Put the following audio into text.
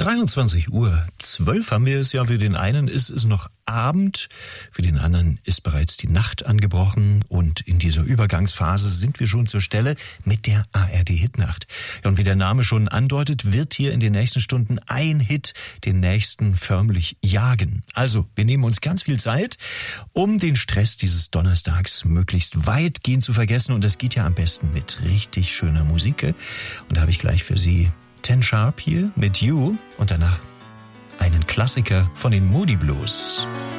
23:12 haben wir es ja. Für den einen ist es noch Abend, für den anderen ist bereits die Nacht angebrochen. Und in dieser Übergangsphase sind wir schon zur Stelle mit der ARD-Hitnacht. Ja, und wie der Name schon andeutet, wird hier in den nächsten Stunden ein Hit den nächsten förmlich jagen. Also, wir nehmen uns ganz viel Zeit, um den Stress dieses Donnerstags möglichst weitgehend zu vergessen. Und das geht ja am besten mit richtig schöner Musik. Und da habe ich gleich für Sie Ten Sharp hier mit You und danach einen Klassiker von den Moody Blues.